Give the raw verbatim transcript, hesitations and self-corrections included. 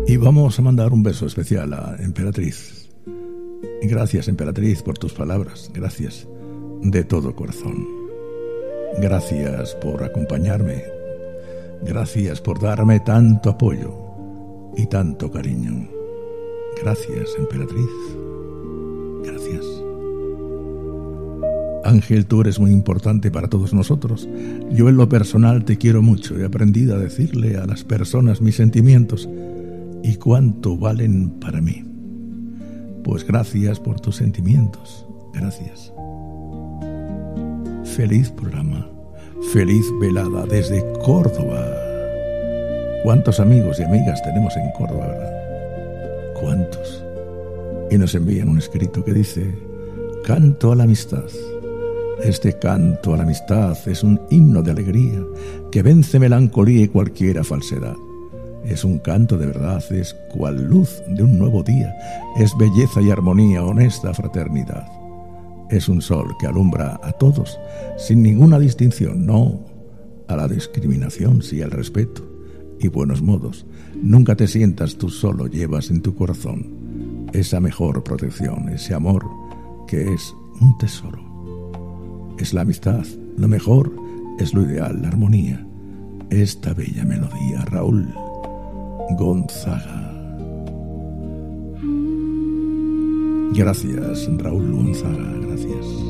Y vamos a mandar un beso especial a Emperatriz. Gracias, Emperatriz, por tus palabras. Gracias de todo corazón. Gracias por acompañarme. Gracias por darme tanto apoyo y tanto cariño. Gracias, Emperatriz. Gracias. Ángel, tú eres muy importante para todos nosotros. Yo en lo personal te quiero mucho. He aprendido a decirle a las personas mis sentimientos y cuánto valen para mí. Pues gracias por tus sentimientos. Gracias. Feliz programa. Feliz velada desde Córdoba. ¿Cuántos amigos y amigas tenemos en Córdoba, verdad? ¿Cuántos? Y nos envían un escrito que dice: canto a la amistad. Este canto a la amistad es un himno de alegría que vence melancolía y cualquiera falsedad. Es un canto de verdad, es cual luz de un nuevo día, es belleza y armonía, honesta fraternidad. Es un sol que alumbra a todos, sin ninguna distinción, no a la discriminación, sí al respeto y buenos modos. Nunca te sientas tú solo, llevas en tu corazón esa mejor protección, ese amor que es un tesoro. Es la amistad, lo mejor es lo ideal, la armonía. Esta bella melodía, Raúl Gonzaga. Gracias, Raúl Gonzaga, gracias.